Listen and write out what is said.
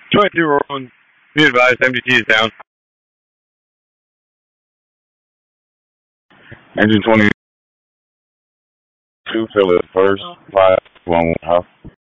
22 rolling. Be advised, MDT is down. Engine 22, fill it first, 5, 1, half.